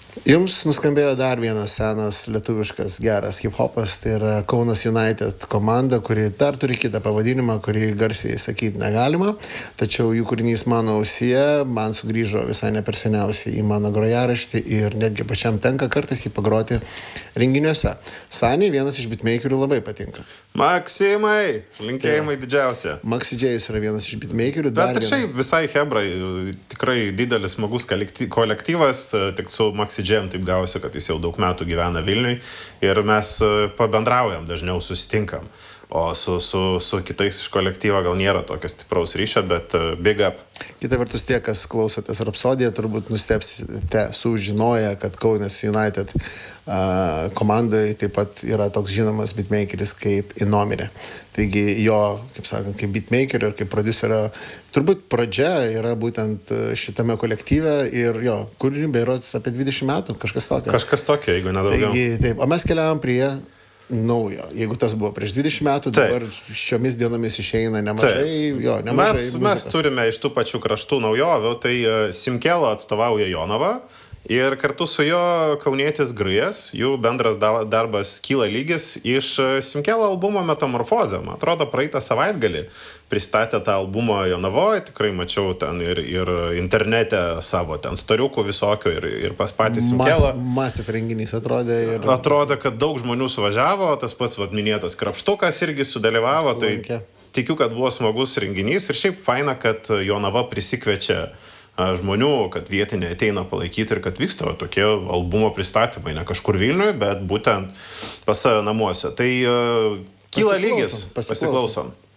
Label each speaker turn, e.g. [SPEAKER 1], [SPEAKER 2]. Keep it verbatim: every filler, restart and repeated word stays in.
[SPEAKER 1] Jums nuskambėjo dar vienas senas lietuviškas geras hip-hopas, tai yra Kaunas United komanda, kuri dar turi kitą pavadinimą, kurį garsiai sakyti negalima, tačiau jų kūrinys mano ausyje man sugrįžo visai ne per seniausiai į mano grojaraštį ir netgi pačiam tenka kartais jį pagroti renginiuose. Saniai vienas iš beatmakerių labai patinka.
[SPEAKER 2] Maksimai, linkėjimai tai, didžiausia.
[SPEAKER 1] Maxi Džėjus yra vienas iš beatmakerių.
[SPEAKER 2] Bet ir šiaip visai hebrai, tikrai didelis smagus kolektyvas, tik su Maxi Džėjum taip gavosi, kad jis jau daug metų gyvena Vilniui ir mes pabendraujam, dažniau susitinkam. O su, su, su kitais iš kolektyvo gal nėra tokio stipraus ryšio, bet uh, big up.
[SPEAKER 1] Kita vertus tie, kas klausotės Rapsodiją, turbūt nustebsite sužinoję, kad Kaunas United uh, komandai taip pat yra toks žinomas beatmakeris kaip Inomire. Taigi jo, kaip sakant, kaip beatmakerio ir kaip prodiuserio, turbūt pradžia yra būtent šitame kolektyve ir jo, kūriniui berods apie dvidešimt metų, kažkas tokio.
[SPEAKER 2] Kažkas tokio, jeigu nedaugiau.
[SPEAKER 1] Taigi, taip, o mes keliavom prie naujo. Jeigu tas buvo prieš dvidešimt metų, dabar taip. Šiomis dienomis išeina nemažai, taip. jo, nemažai
[SPEAKER 2] mes,
[SPEAKER 1] muzikos.
[SPEAKER 2] Mes turime iš tų pačių kraštų naujovių, tai Simkelo atstovauja Jonava ir kartu su jo kaunietis Grijas, jų bendras darbas Kyla lygis iš Simkelo albumo Metamorfozė. Man atrodo, praeitą savaitgalį pristatė tą albumą Jonavoje, tikrai mačiau ten ir, ir internete savo ten storiukų visokio ir, ir pas patį Simkelą.
[SPEAKER 1] Mas, masif renginys atrodė. Ir...
[SPEAKER 2] Atrodė, kad daug žmonių suvažiavo, tas pats vat, minėtas Krapštukas irgi sudalyvavo, tai tikiu, kad buvo smagus renginys ir šiaip faina, kad Jonava prisikviečia žmonių, kad vietinė ateina palaikyti ir kad vyksta tokie albumo pristatymai, ne kažkur Vilniuje, bet būtent pas save namuose. Tai uh, Kyla lygis, pasiklausom.